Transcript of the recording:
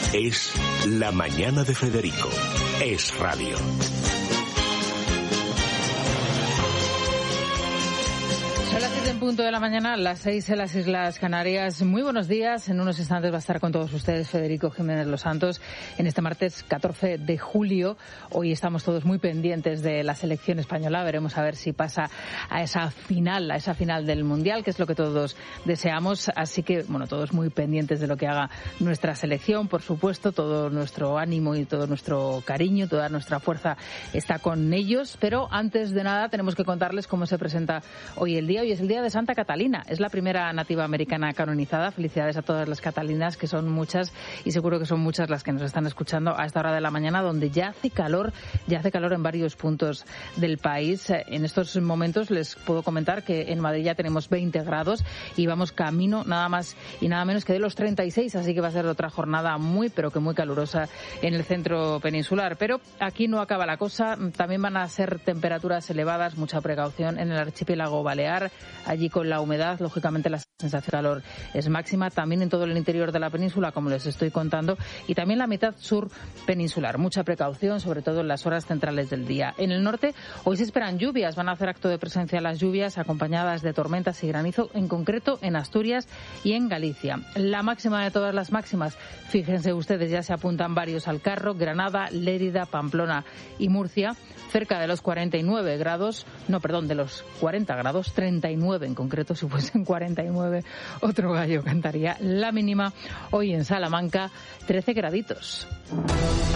Es La Mañana de Federico. Es radio. Son las 7 en punto de la mañana, las 6 en las Islas Canarias. Muy buenos días. En unos instantes va a estar con todos ustedes Federico Jiménez Los Santos en este martes 14 de julio. Hoy estamos todos muy pendientes de la selección española. Veremos a ver si pasa a esa final del Mundial, que es lo que todos deseamos. Así que, bueno, todos muy pendientes de lo que haga nuestra selección. Por supuesto, todo nuestro ánimo y todo nuestro cariño, toda nuestra fuerza está con ellos. Pero antes de nada tenemos que contarles cómo se presenta hoy el día. Hoy es el día de Santa Catalina. Es la primera nativa americana canonizada. Felicidades a todas las catalinas, que son muchas, y seguro que son muchas las que nos están escuchando a esta hora de la mañana, donde ya hace calor en varios puntos del país. En estos momentos les puedo comentar que en Madrid ya tenemos 20 grados y vamos camino nada más y nada menos que de los 36, así que va a ser otra jornada muy, pero que muy calurosa en el centro peninsular. Pero aquí no acaba la cosa. También van a ser temperaturas elevadas, mucha precaución en el archipiélago balear. Allí con la humedad, lógicamente la sensación de calor es máxima. También en todo el interior de la península, como les estoy contando, y también la mitad sur peninsular. Mucha precaución, sobre todo en las horas centrales del día. En el norte, hoy se esperan lluvias. Van a hacer acto de presencia las lluvias, acompañadas de tormentas y granizo, en concreto en Asturias y en Galicia. La máxima de todas las máximas, fíjense ustedes, ya se apuntan varios al carro: Granada, Lérida, Pamplona y Murcia, cerca de los 49 grados, de los 40 grados, 39 en concreto. Si fuesen 49, otro gallo cantaría. La mínima hoy en Salamanca, 13 graditos.